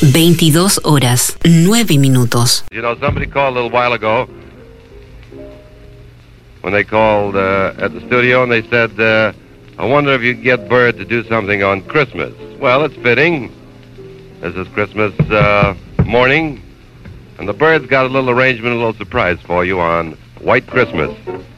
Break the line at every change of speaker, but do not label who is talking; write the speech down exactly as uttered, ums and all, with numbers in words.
veintidós horas, nueve minutos.
You know, somebody called a little while ago when they called uh, at the studio and they said, uh, I wonder if you could get Bird to do something on Christmas. Well, it's fitting. This is Christmas uh, morning, and the Bird's got a little arrangement, a little surprise for you on White Christmas.